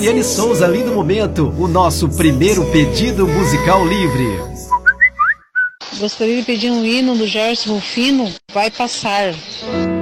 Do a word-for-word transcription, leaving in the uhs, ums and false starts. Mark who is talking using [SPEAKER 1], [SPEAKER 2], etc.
[SPEAKER 1] Juliane Souza, Lindo Momento, o nosso primeiro pedido musical livre.
[SPEAKER 2] Gostaria de pedir um hino do Gerson Rufino, Vai Passar.